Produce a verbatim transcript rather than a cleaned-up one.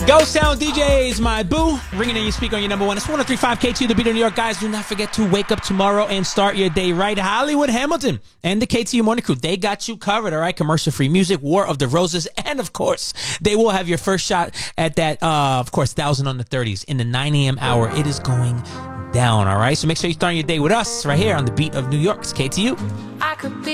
Ghost Town D Js, my boo. Ringing in your speaker on your number one. It's one oh three point five K T U, the beat of New York. Guys, do not forget to wake up tomorrow and start your day right. Hollywood Hamilton and the K T U Morning Crew, they got you covered, all right? Commercial-free music, War of the Roses, and, of course, they will have your first shot at that, uh, of course, Thousand on the thirties in the nine a.m. hour. It is going down, all right? So make sure you start your day with us right here on the beat of New York. It's K T U. I could be